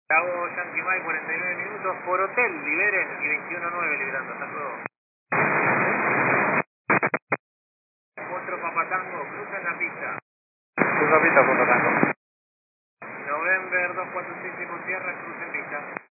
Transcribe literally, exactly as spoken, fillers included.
Bravo Yankee Mike, cuarenta y nueve minutos por hotel, liberen y veintiuno nueve liberando, hasta luego. Otro Papatango, cruzan la pista. Cruza pista, Papatango. November dos cuatro seis cinco Sierra, crucen pista.